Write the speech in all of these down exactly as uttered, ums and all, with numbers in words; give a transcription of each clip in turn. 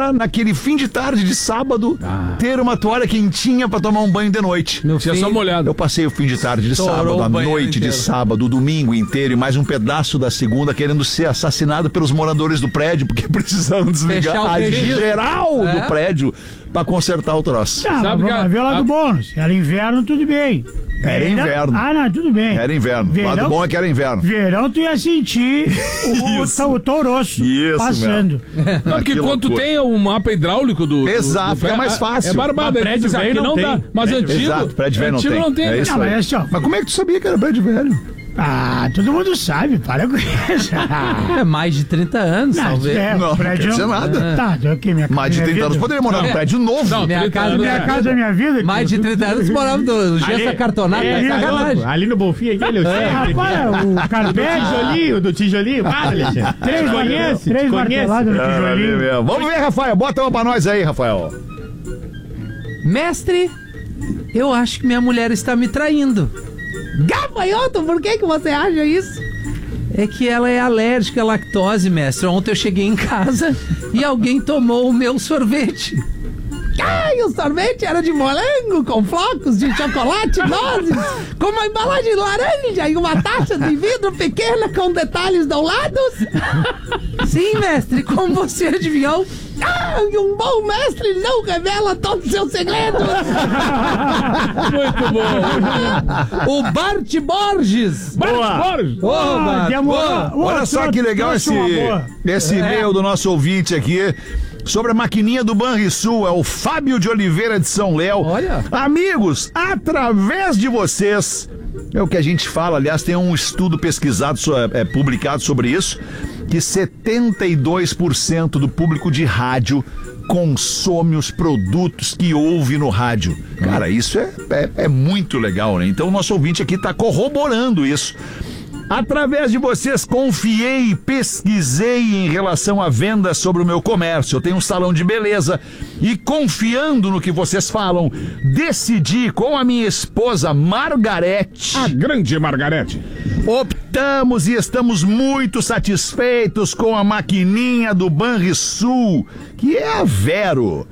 pra, naquele fim de tarde de sábado, ah. ter uma toalha quentinha pra tomar um banho de noite. No Tinha fim, só molhado. Eu passei o fim de tarde de sábado, a noite de sábado, o domingo inteiro e mais um pedaço da segunda querendo ser assassinado pelos moradores do prédio, porque precisavam desligar a geral é? do prédio pra consertar o troço. Ah, Sabe vamos ver o lado a... bônus. Era inverno, tudo bem. Era inverno. Ah, não, tudo bem. Era inverno. Verão, o lado bom é que era inverno. Verão tu ia sentir o, o touroço passando. Mesmo. Não, porque quando tu tem o mapa hidráulico do... Exato, do, do, é mais fácil. É barbado. Prédio velho não, não dá. Mas prédio, antigo... Exato, prédio velho não tem. não tem. É isso não, mas, assim, ó, mas como é que tu sabia que era prédio velho? Ah, todo mundo sabe, para com isso. É mais de trinta anos, não, talvez. É, não, prédio não quer nada. É. Tá, ok, minha mais de trinta anos, poderia morar num prédio novo. Não, minha casa, minha casa é minha vida. Mais de trinta anos morava no gesso acartonado, é, é sacanagem. Ali no Bonfim, aquele, eu sei. É, rapaz, o carpete. Do tijolinho, do tijolinho. Para, Alexandre. Três conhece, três marteladas no tijolinho. Vamos ver, Rafael, bota uma pra nós aí, Rafael. Mestre, eu acho que minha mulher está me traindo. Gafanhoto, por que que você acha isso? É que ela é alérgica à lactose, mestre. Ontem eu cheguei em casa e alguém tomou o meu sorvete. Ai, o sorvete era de morango, com flocos de chocolate, nozes, com uma embalagem laranja e uma taça de vidro pequena com detalhes dourados. Sim, mestre, como você adivinhou? Ah, um bom mestre não revela todos os seus segredos. Muito bom. O Bart Borges. Bart Borges. Oh, Bart. Boa. Olha só que legal esse, esse é. e-mail do nosso ouvinte aqui. Sobre a maquininha do Banrisul, é o Fábio de Oliveira de São Léo. Olha. Amigos, através de vocês, é o que a gente fala, aliás, tem um estudo pesquisado, é, publicado sobre isso, que setenta e dois por cento do público de rádio consome os produtos que ouve no rádio. Cara, isso é, é, é muito legal, né? Então o nosso ouvinte aqui está corroborando isso. Através de vocês, confiei e pesquisei em relação à venda sobre o meu comércio. Eu tenho um salão de beleza e, confiando no que vocês falam, decidi com a minha esposa Margarete. A grande Margarete. Optamos e estamos muito satisfeitos com a maquininha do Banrisul, que é a Vero.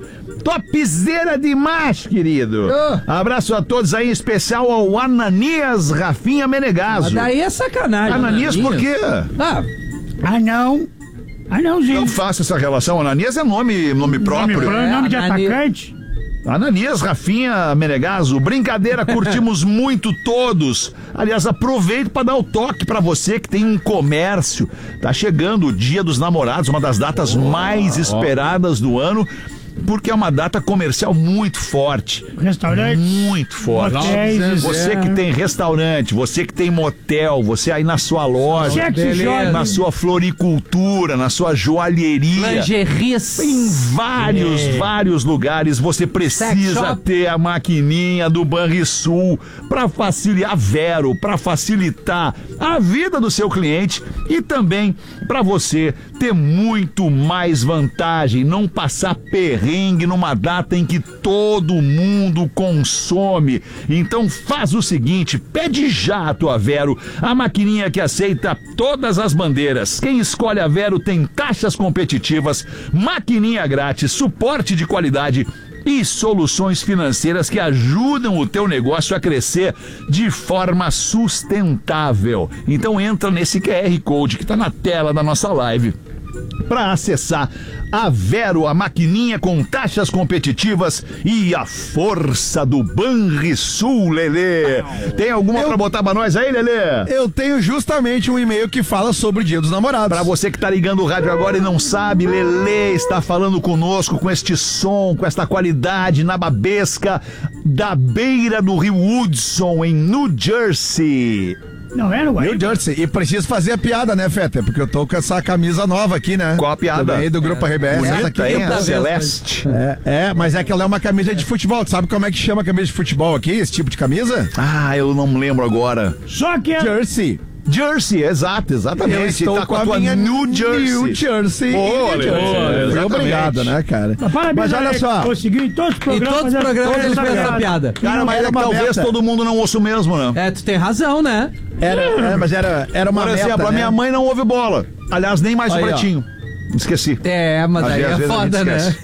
Topzera demais, querido. Oh. Abraço a todos aí, em especial ao Ananias Rafinha Menegaso. Mas daí é sacanagem. Ananias, Ananias. Por quê? Ah, ah não. Ah, não, gente. Não faço essa relação. Ananias é nome, nome próprio. Nome, é, nome de Ananias. Atacante. Ananias Rafinha Menegaso, brincadeira, curtimos muito todos. Aliás, aproveito para dar o toque para você que tem um comércio. Tá chegando o Dia dos Namorados, uma das datas oh, mais esperadas oh. do ano. Porque é uma data comercial muito forte. Restaurante. Muito forte. Motéis, você é. que tem restaurante, você que tem motel, você aí na sua loja, beleza, na sua floricultura, na sua joalheria. Lingeries. Em vários, é. vários lugares você precisa ter a maquininha do Banrisul para facilitar, a Vero, para facilitar a vida do seu cliente e também para você ter muito mais vantagem, não passar perrengue numa data em que todo mundo consome. Então faz o seguinte, pede já a tua Vero, a maquininha que aceita todas as bandeiras. Quem escolhe a Vero tem taxas competitivas, maquininha grátis, suporte de qualidade e soluções financeiras que ajudam o teu negócio a crescer de forma sustentável. Então entra nesse Q R Code que está na tela da nossa live para acessar a Vero, a maquininha com taxas competitivas e a força do Banrisul, Lelê. Tem alguma eu, pra botar pra nós aí, Lelê? Eu tenho justamente um e-mail que fala sobre o Dia dos Namorados. Pra você que tá ligando o rádio agora e não sabe, Lelê está falando conosco com este som, com esta qualidade nababesca da beira do rio Hudson, em New Jersey. Não era o New Jersey. E preciso fazer a piada, né, Feta? Porque eu tô com essa camisa nova aqui, né? Qual a piada? Também do Grupo é. R B S. Bonita, essa aqui hein? é Celeste. É, é, mas é que ela é uma camisa de futebol. Tu sabe como é que chama a camisa de futebol aqui? Esse tipo de camisa? Ah, eu não lembro agora. Só que é... Jersey. Jersey, exato, exatamente. Eu estou tá com a, a minha New Jersey. New Jersey. Boa, New Jersey. Boa, obrigado, né, cara? Mas, parabéns, mas olha Alex, só. Conseguiu em todos os programas. Em todos os programas ele fez essa piada. Cara, mas é que talvez meta. todo mundo não ouça o mesmo, né? É, tu tem razão, né? Era, é, mas era, era uma Por exemplo, meta, a né? minha mãe não ouve bola. Aliás, nem mais o pretinho. Esqueci. É, mas aí, aí é foda, né?